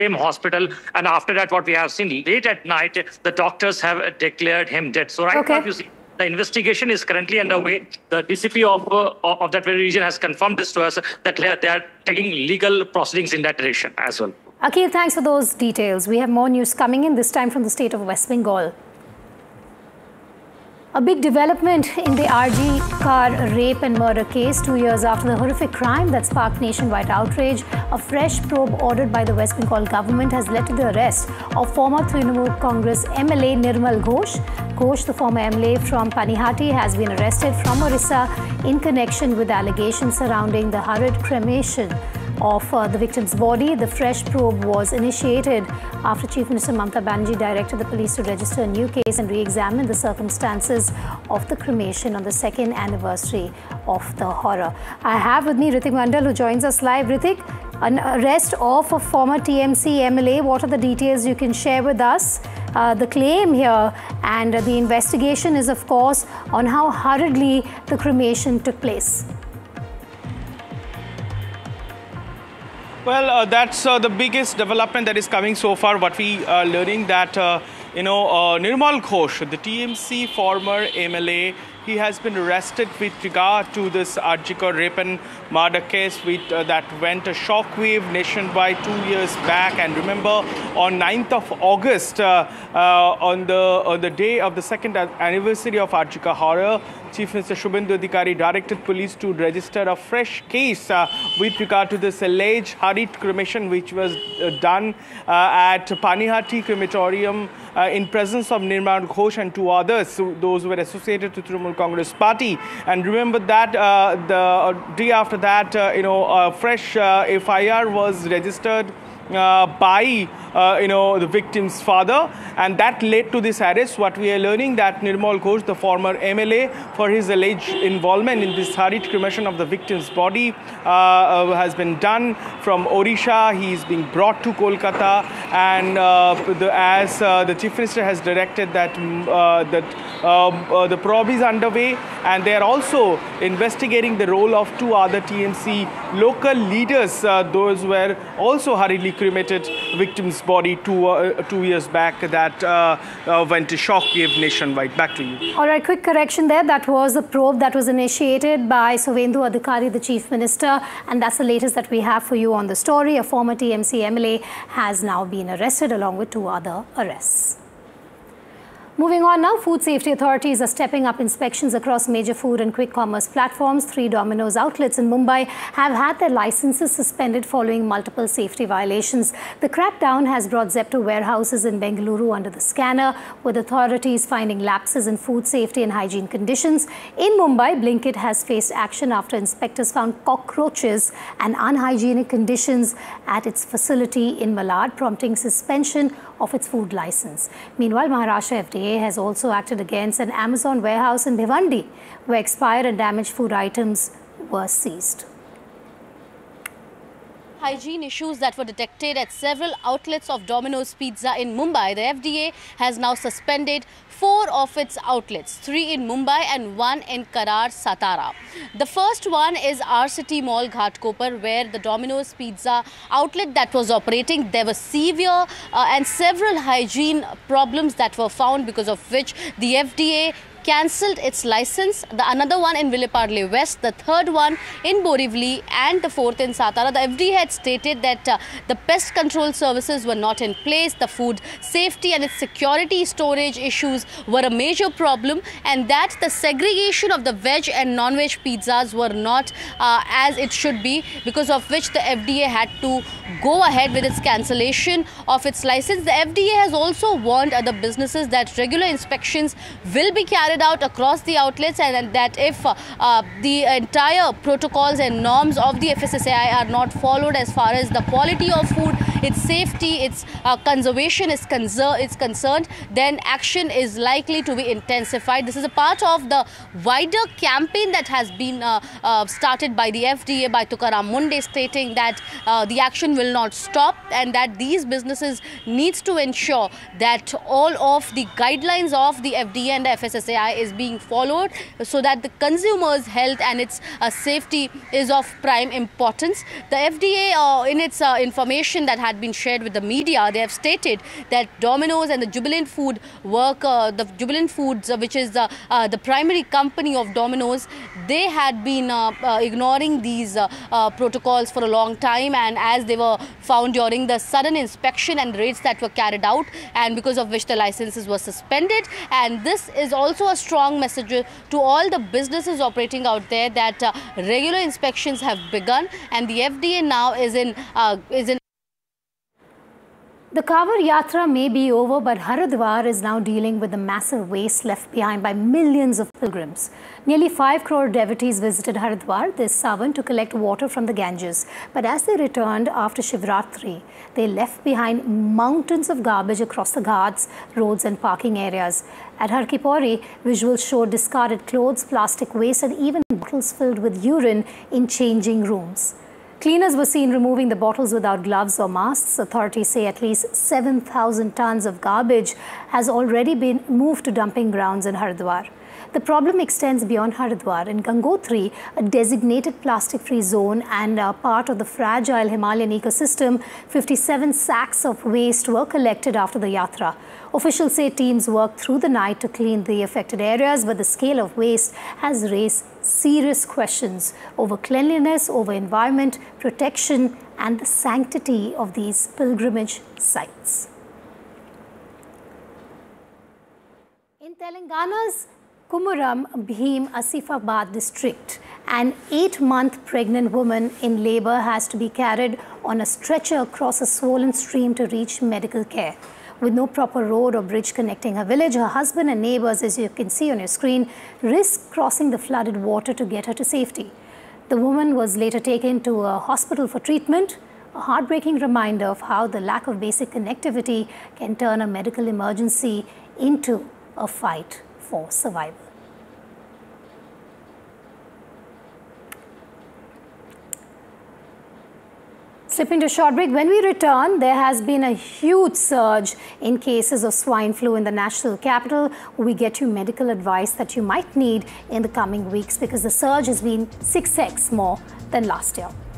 same hospital. And after that, what we have seen late at night, the doctors have declared him dead. So right now, you see, the investigation is currently underway. The DCP of that very region has confirmed this to us, that they are taking legal proceedings in that direction as well. Akhil, thanks for those details. We have more news coming in, this time from the state of West Bengal. A big development in the RG car rape and murder case 2 years after the horrific crime that sparked nationwide outrage. A fresh probe ordered by the West Bengal government has led to the arrest of former Trinamool Congress MLA Nirmal Ghosh. Ghosh, the former MLA from Panihati, has been arrested from Orissa in connection with allegations surrounding the hurried cremation of the victim's body. The fresh probe was initiated after Chief Minister Mamata Banerjee directed the police to register a new case and re-examine the circumstances of the cremation on the second anniversary of the horror. I have with me Ritik Mandal, who joins us live. Ritik, an arrest of a former TMC MLA. What are the details you can share with us? The claim here and the investigation is, of course, on how hurriedly the cremation took place. Well, that's the biggest development that is coming so far. What we are learning that, Nirmal Ghosh, the TMC former MLA, he has been arrested with regard to this RG car rape and murder case that went a shockwave nationwide 2 years back. And remember, on 9th of August, on the day of the second anniversary of RG car horror, Chief Minister Shubhendu Adhikari directed police to register a fresh case with regard to this alleged hurried cremation which was done at Panihati crematorium in presence of Nirmal Ghosh and two others, those who were associated to Trinamool Congress Party. And remember that the day after that, a fresh FIR was registered by the victim's father, and that led to this arrest. What we are learning that Nirmal Ghosh, the former MLA, for his alleged involvement in this hurried cremation of the victim's body, has been done from Odisha. He is being brought to Kolkata, and as the Chief Minister has directed that the probe is underway, and they are also investigating the role of two other TMC local leaders. Those were also hurriedly cremated victims' body 2 years back that went to shockwave nationwide. Back to you. All right, quick correction there. That was a probe that was initiated by Shubhendu Adhikari, the Chief Minister, and that's the latest that we have for you on the story. A former TMC MLA has now been arrested along with two other arrests. Moving on now, food safety authorities are stepping up inspections across major food and quick commerce platforms. 3 Domino's outlets in Mumbai have had their licenses suspended following multiple safety violations. The crackdown has brought Zepto warehouses in Bengaluru under the scanner, with authorities finding lapses in food safety and hygiene conditions. In Mumbai, Blinkit has faced action after inspectors found cockroaches and unhygienic conditions at its facility in Malad, prompting suspension of its food license. Meanwhile, Maharashtra FDA has also acted against an Amazon warehouse in Bhiwandi, where expired and damaged food items were seized. Hygiene issues that were detected at several outlets of Domino's Pizza in Mumbai. The FDA has now suspended 4 of its outlets, 3 in Mumbai and 1 in Karar, Satara. The first one is RCity Mall, Ghatkopar, where the Domino's Pizza outlet that was operating, there were severe and several hygiene problems that were found, because of which the FDA cancelled its license. Another one in Villeparle West, the third one in Borivali, and the fourth in Satara. The FDA had stated that the pest control services were not in place, the food safety and its security storage issues were a major problem, and that the segregation of the veg and non-veg pizzas were not as it should be, because of which the FDA had to go ahead with its cancellation of its license. The FDA has also warned other businesses that regular inspections will be carried out across the outlets, and that if the entire protocols and norms of the FSSAI are not followed as far as the quality of food, its safety, its conservation is concerned, then action is likely to be intensified. This is a part of the wider campaign that has been started by the FDA, by Tukaram Munde, stating that the action will not stop, and that these businesses needs to ensure that all of the guidelines of the FDA and the FSSAI is being followed, so that the consumer's health and its safety is of prime importance. The FDA, in its information that had been shared with the media, they have stated that Domino's and the Jubilant Foods, which is the primary company of Domino's, they had been ignoring these protocols for a long time, and as they were found during the sudden inspection and raids that were carried out, and because of which the licenses were suspended. And this is also a strong message to all the businesses operating out there that regular inspections have begun, and the FDA now is in The Kanwar Yatra may be over, but Haridwar is now dealing with the massive waste left behind by millions of pilgrims. Nearly 5 crore devotees visited Haridwar this Sawan to collect water from the Ganges. But as they returned after Shivratri, they left behind mountains of garbage across the ghats, roads and parking areas. At Har Ki Pauri, visuals showed discarded clothes, plastic waste and even bottles filled with urine in changing rooms. Cleaners were seen removing the bottles without gloves or masks. Authorities say at least 7,000 tons of garbage has already been moved to dumping grounds in Haridwar. The problem extends beyond Haridwar. In Gangotri, a designated plastic-free zone and part of the fragile Himalayan ecosystem, 57 sacks of waste were collected after the yatra. Officials say teams worked through the night to clean the affected areas, but the scale of waste has raised serious questions over cleanliness, over environment protection and the sanctity of these pilgrimage sites. In Telangana's Kumuram Bhim Asifabad district, an 8-month pregnant woman in labor has to be carried on a stretcher across a swollen stream to reach medical care. With no proper road or bridge connecting her village, her husband and neighbors, as you can see on your screen, risk crossing the flooded water to get her to safety. The woman was later taken to a hospital for treatment, a heartbreaking reminder of how the lack of basic connectivity can turn a medical emergency into a fight for survival. Slipping to a short break. When we return, there has been a huge surge in cases of swine flu in the national capital. We get you medical advice that you might need in the coming weeks because the surge has been 6x more than last year.